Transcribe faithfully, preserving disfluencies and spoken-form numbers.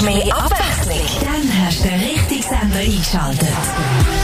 mehr Abwechslung? Dann hast du den richtigen Sender eingeschaltet.